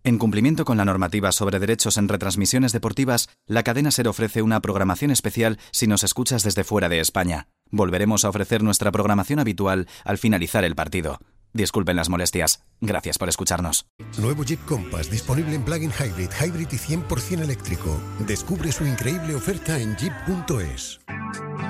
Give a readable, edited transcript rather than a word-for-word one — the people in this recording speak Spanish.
En cumplimiento con la normativa sobre derechos en retransmisiones deportivas, la cadena SER ofrece una programación especial si nos escuchas desde fuera de España. Volveremos a ofrecer nuestra programación habitual al finalizar el partido. Disculpen las molestias. Gracias por escucharnos. Nuevo Jeep Compass disponible en plug-in hybrid y 100% eléctrico. Descubre su increíble oferta en jeep.es.